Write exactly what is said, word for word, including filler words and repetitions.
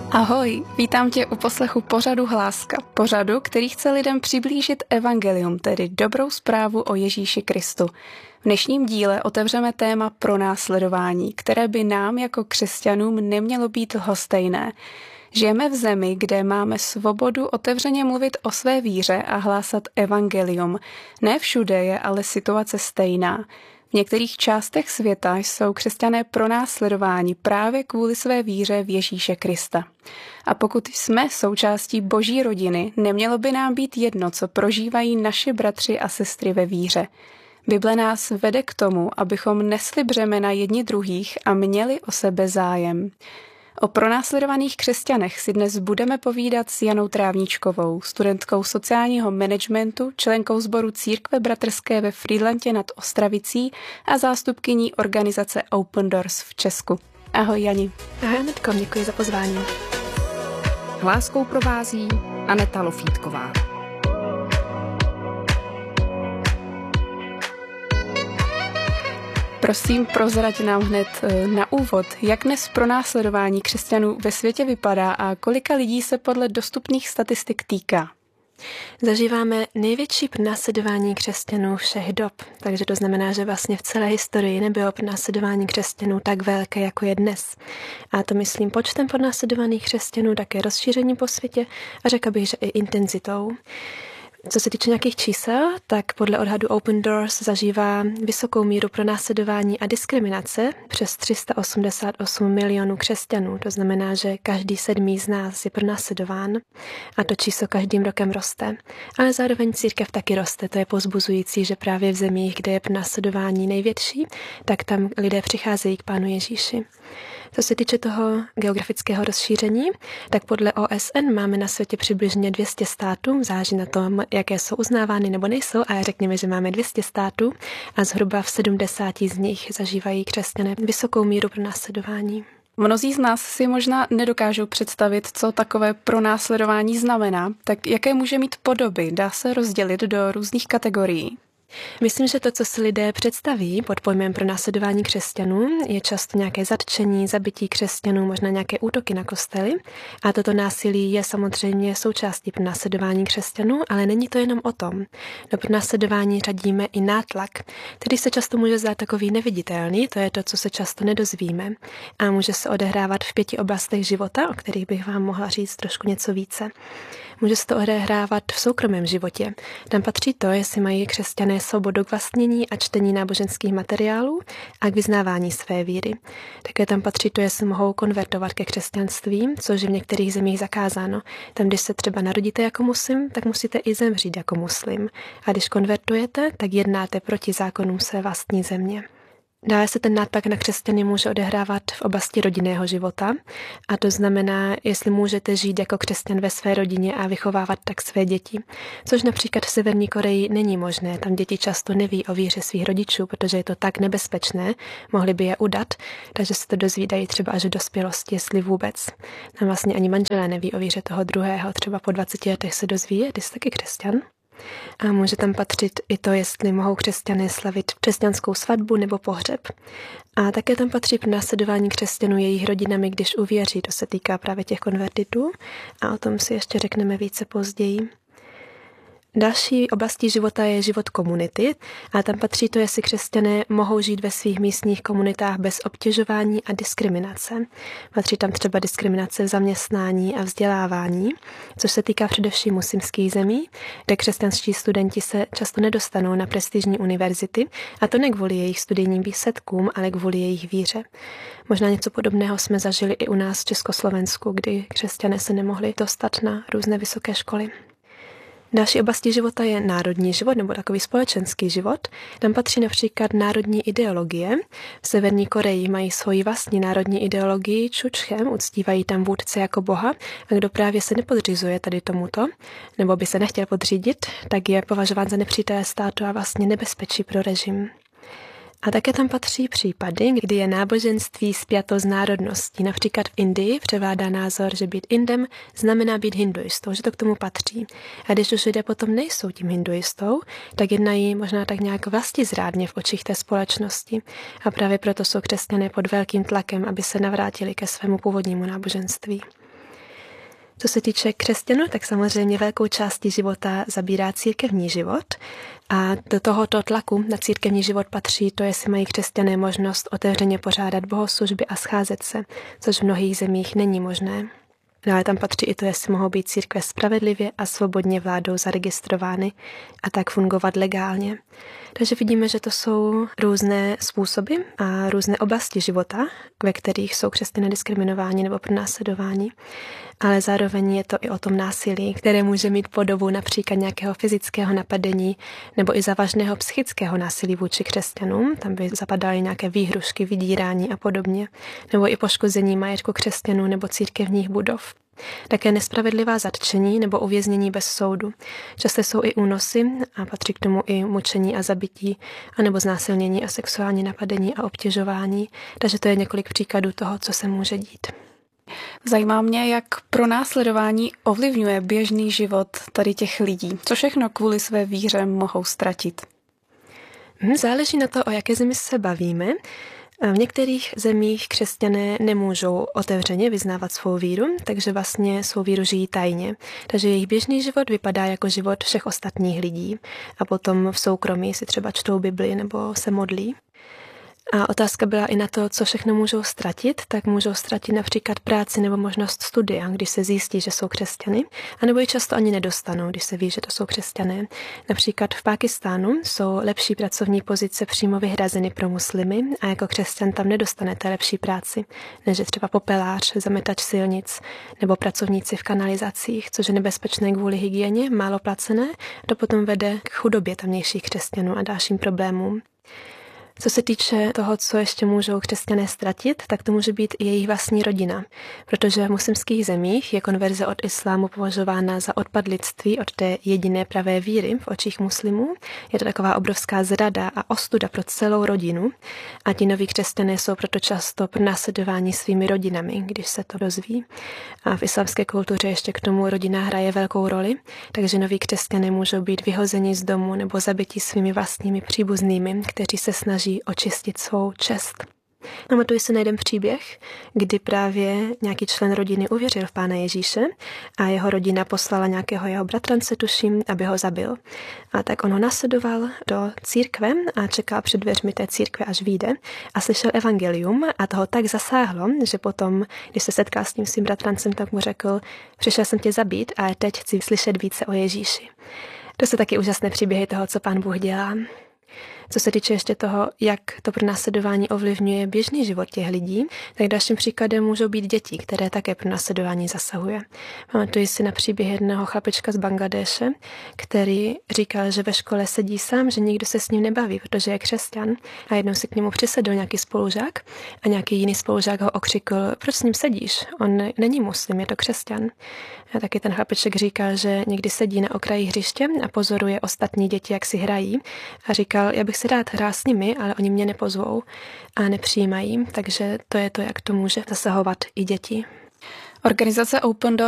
Ahoj, vítám tě u poslechu pořadu Hláska, pořadu, který chce lidem přiblížit evangelium, tedy dobrou zprávu o Ježíši Kristu. V dnešním díle otevřeme téma pronásledování, které by nám jako křesťanům nemělo být lhostejné. Žijeme v zemi, kde máme svobodu otevřeně mluvit o své víře a hlásat evangelium. Ne všude je ale situace stejná. V některých částech světa jsou křesťané pronásledováni právě kvůli své víře v Ježíše Krista. A pokud jsme součástí Boží rodiny, nemělo by nám být jedno, co prožívají naši bratři a sestry ve víře. Bible nás vede k tomu, abychom nesli břemena jedni druhých a měli o sebe zájem. O pronásledovaných křesťanech si dnes budeme povídat s Janou Trávníčkovou, studentkou sociálního managementu, členkou sboru Církve bratrské ve Frýdlantě nad Ostravicí a zástupkyní organizace Open Doors v Česku. Ahoj Jani. Ahoj Anetko, děkuji za pozvání. Hláskou provází Aneta Lofítková. Prosím, prozrať nám hned na úvod, jak dnes pronásledování křesťanů ve světě vypadá a kolika lidí se podle dostupných statistik týká. Zažíváme největší pronásledování křesťanů všech dob, takže to znamená, že vlastně v celé historii nebylo pronásledování křesťanů tak velké, jako je dnes. A to myslím počtem pronásledovaných křesťanů, také rozšíření po světě a řekla bych, že i intenzitou. Co se týče nějakých čísel, tak podle odhadu Open Doors zažívá vysokou míru pronásledování a diskriminace přes tři sta osmdesát osm milionů křesťanů. To znamená, že každý sedmý z nás je pronásledován a to číslo každým rokem roste. Ale zároveň církev taky roste. To je povzbuzující, že právě v zemích, kde je pronásledování největší, tak tam lidé přicházejí k Pánu Ježíši. Co se týče toho geografického rozšíření, tak podle O S N máme na světě přibližně dvě stě států, záleží na tom, jaké jsou uznávány nebo nejsou, ale řekněme, že máme dvě stě států a zhruba v sedmdesáti z nich zažívají křesťané vysokou míru pronásledování. Mnozí z nás si možná nedokážou představit, co takové pronásledování znamená, tak jaké může mít podoby, dá se rozdělit do různých kategorií. Myslím, že to, co si lidé představí pod pojmem pronásledování křesťanů, je často nějaké zatčení, zabití křesťanů, možná nějaké útoky na kostely. A toto násilí je samozřejmě součástí pronásledování křesťanů, ale není to jenom o tom. Do pronásledování řadíme i nátlak, který se často může zdát takový neviditelný, to je to, co se často nedozvíme. A může se odehrávat v pěti oblastech života, o kterých bych vám mohla říct trošku něco více. Může se to odehrávat v soukromém životě. Tam patří to, jestli mají křesťané svobodu k vlastnění a čtení náboženských materiálů a k vyznávání své víry. Také tam patří to, jestli mohou konvertovat ke křesťanství, což je v některých zemích zakázáno. Tam, když se třeba narodíte jako muslim, tak musíte i zemřít jako muslim. A když konvertujete, tak jednáte proti zákonům své vlastní země. Dále se ten nátlak na křesťany může odehrávat v oblasti rodinného života a to znamená, jestli můžete žít jako křesťan ve své rodině a vychovávat tak své děti, což například v Severní Koreji není možné, tam děti často neví o víře svých rodičů, protože je to tak nebezpečné, mohli by je udat, takže se to dozvídají třeba až do dospělosti, jestli vůbec. Tam vlastně ani manželé neví o víře toho druhého, třeba po dvaceti letech se dozví, ty jsi taky křesťan. A může tam patřit i to, jestli mohou křesťané slavit křesťanskou svatbu nebo pohřeb. A také tam patří pronásledování křesťanů jejich rodinami, když uvěří, to se týká právě těch konvertitů a o tom si ještě řekneme více později. Další oblastí života je život komunity a tam patří to, jestli křesťané mohou žít ve svých místních komunitách bez obtěžování a diskriminace. Patří tam třeba diskriminace v zaměstnání a vzdělávání, což se týká především muslimských zemí, kde křesťanští studenti se často nedostanou na prestižní univerzity a to ne kvůli jejich studijním výsledkům, ale kvůli jejich víře. Možná něco podobného jsme zažili i u nás v Československu, kdy křesťané se nemohli dostat na různé vysoké školy. Další oblasti života je národní život nebo takový společenský život. Tam patří například národní ideologie. V Severní Koreji mají svoji vlastní národní ideologii Čučchem, uctívají tam vůdce jako boha a kdo právě se nepodřizuje tady tomuto, nebo by se nechtěl podřídit, tak je považován za nepřítele státu a vlastně nebezpečí pro režim. A také tam patří případy, kdy je náboženství spjato s národností. Například v Indii převládá názor, že být Indem znamená být hinduistou, že to k tomu patří. A když už lidé potom nejsou tím hinduistou, tak jednají možná tak nějak vlastizrádně v očích té společnosti. A právě proto jsou křesťané pod velkým tlakem, aby se navrátili ke svému původnímu náboženství. Co se týče křesťanů, tak samozřejmě velkou částí života zabírá církevní život a do tohoto tlaku na církevní život patří to, jestli mají křesťané možnost otevřeně pořádat bohoslužby a scházet se, což v mnohých zemích není možné. Dále tam patří i to, jestli mohou být církve spravedlivě a svobodně vládou zaregistrovány a tak fungovat legálně. Takže vidíme, že to jsou různé způsoby a různé oblasti života, ve kterých jsou křesťané diskriminováni nebo pronásledováni. Ale zároveň je to i o tom násilí, které může mít podobu například nějakého fyzického napadení nebo i závažného psychického násilí vůči křesťanům. Tam by zapadaly nějaké výhrušky, vydírání a podobně. Nebo i poškození majetku křesťanů nebo církevních budov. Také nespravedlivá zatčení nebo uvěznění bez soudu. Často jsou i únosy a patří k tomu i mučení a zabití, anebo znásilnění a sexuální napadení a obtěžování. Takže to je několik příkladů toho, co se může dít. Zajímá mě, jak pronásledování ovlivňuje běžný život tady těch lidí. Co všechno kvůli své víře mohou ztratit? Záleží na to, o jaké zemi se bavíme. V některých zemích křesťané nemůžou otevřeně vyznávat svou víru, takže vlastně svou víru žijí tajně. Takže jejich běžný život vypadá jako život všech ostatních lidí a potom v soukromí si třeba čtou Bibli nebo se modlí. A otázka byla i na to, co všechno můžou ztratit, tak můžou ztratit například práci nebo možnost studia, když se zjistí, že jsou křesťany, anebo ji často ani nedostanou, když se ví, že to jsou křesťané. Například v Pákistánu jsou lepší pracovní pozice přímo vyhrazeny pro muslimy a jako křesťan tam nedostanete lepší práci, než je třeba popelář, zametač silnic nebo pracovníci v kanalizacích, což je nebezpečné kvůli hygieně, málo placené, to potom vede k chudobě tamnějších křesťanů a dalším problémům. Co se týče toho, co ještě můžou křesťané ztratit, tak to může být i jejich vlastní rodina, protože v muslimských zemích je konverze od islámu považována za odpad lidství od té jediné pravé víry v očích muslimů. Je to taková obrovská zrada a ostuda pro celou rodinu a ti noví křesťané jsou proto často pronásledováni svými rodinami, když se to dozví. A v islámské kultuře ještě k tomu rodina hraje velkou roli, takže noví křesťané můžou být vyhozeni z domu nebo zabiti svými vlastními příbuznými, kteří se snaží očistit svou čest. Pamatuji si na jeden příběh, kdy právě nějaký člen rodiny uvěřil v Pána Ježíše a jeho rodina poslala nějakého jeho bratrance, tuším, aby ho zabil. A tak on ho nasledoval do církve a čekal před dveřmi té církve, až vyjde a slyšel evangelium a toho tak zasáhlo, že potom, když se setkal s tím svým bratrancem, tak mu řekl, přišel jsem tě zabít, ale teď chci slyšet více o Ježíši. To jsou taky úžasné příběhy toho, co Pán Bůh dělá. Co se týče ještě toho, jak to pronásledování ovlivňuje běžný život těch lidí, tak dalším příkladem můžou být děti, které také pronásledování zasahuje. Pamatuji si na příběh jednoho chlapečka z Bangladéše, který říkal, že ve škole sedí sám, že nikdo se s ním nebaví, protože je křesťan. A jednou si k němu přisedl nějaký spolužák a nějaký jiný spolužák ho okřikl, proč s ním sedíš? On není muslim, je to křesťan. A taky ten chlapeček říkal, že někdy sedí na okraji hřiště a pozoruje ostatní děti, jak si hrají. A říkal, já bych se rád hrál s nimi, ale oni mě nepozvou a nepřijímají, takže to je to, jak to může zasahovat i děti. Organizace Open Doors